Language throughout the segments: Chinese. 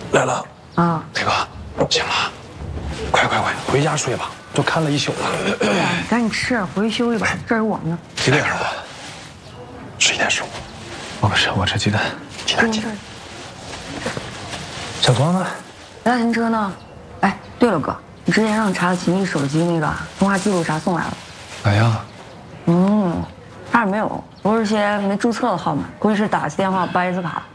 来了啊， 那个，行了，快，回家睡吧，都看了一宿了。 赶紧吃，回去休息吧，这儿有我呢。 几点了？11:15。我吃鸡蛋。鸡蛋。小光呢？ 来停车呢。哎，对了哥，你之前让查秦毅手机那个通话记录啥送来了？ 来呀。 那儿没有，都是些没注册的号码，估计是打电话掰字卡。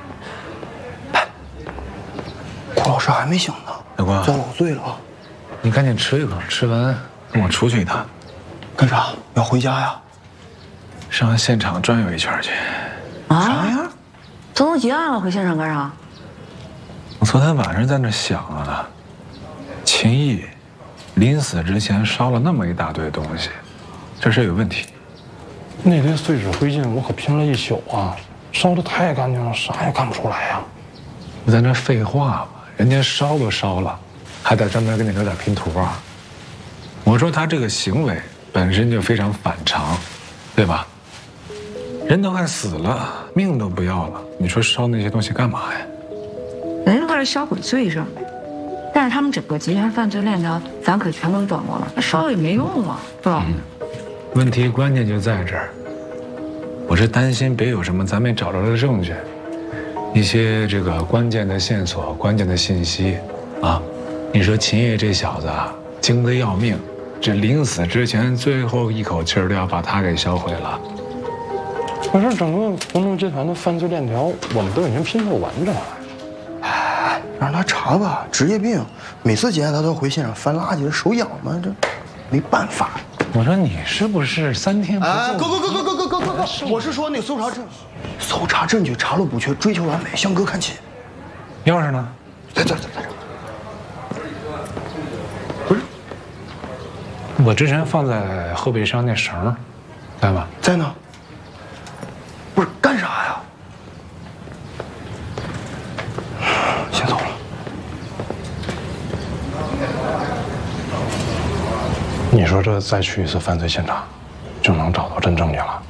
顾老师还没醒呢， 小光， 遭老罪了。 你赶紧吃一口，吃完跟我出去一趟。 干啥？要回家呀？ 上现场转悠一圈去。 啊？ 啥呀？ 这都结案了，回现场干啥？ 我昨天晚上在那想啊，秦毅临死之前烧了那么一大堆东西，这事有问题。 那堆碎纸灰烬我可拼了一宿啊，烧得太干净了，啥也看不出来呀。 不在那废话吗？人家烧都烧了，还得专门给你留点拼图啊？我说他这个行为本身就非常反常，对吧？人都快死了，命都不要了，你说烧那些东西干嘛呀？ 人家都在销毁罪上呗，但是他们整个集团犯罪链条，咱可全都掌握了，那烧也没用啊，对吧？ 问题关键就在这儿，我是担心别有什么咱没找着的证据，一些这个关键的线索、关键的信息，啊，你说秦毅这小子啊，精得要命，这临死之前最后一口气儿都要把他给销毁了。 可是整个红州集团的犯罪链条，我们都已经拼凑完整了。 哎，让他查吧，职业病，每次结案他都回现场翻垃圾，手痒嘛，这没办法。 我说你是不是3天不够？ 哎，哥，我是说那搜查证据查漏补缺，追求完美，向哥看齐。 钥匙呢？ 在这。不是， 我之前放在后备箱那绳，在吗？ 在呢。不是干啥呀？先走了。 你说这再去一次犯罪现场，就能找到真证据了？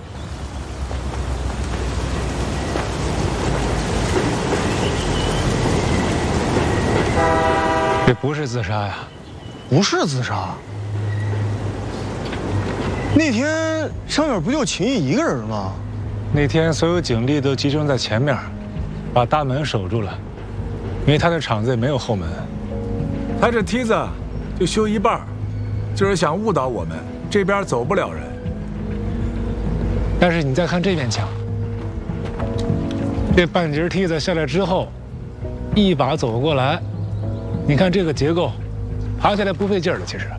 这不是自杀呀？ 不是自杀。那天上面不就秦毅一个人吗？ 那天所有警力都集中在前面，把大门守住了，因为他的厂子也没有后门。他这梯子就修一半，就是想误导我们，这边走不了人。但是你再看这面墙，这半截梯子下来之后，一把走过来，你看这个结构，爬起来不费劲儿的，其实。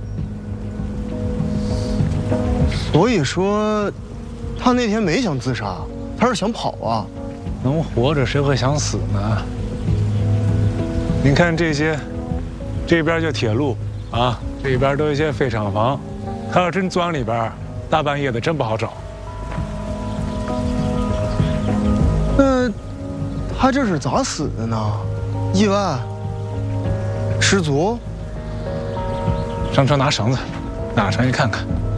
所以说，他那天没想自杀，他是想跑啊。 能活着谁会想死呢？你看这些，这边就铁路啊，这边都一些废厂房，他要真钻里边，大半夜的真不好找。 那他这是咋死的呢？意外？失足？ 上车拿绳子，拿上去看看。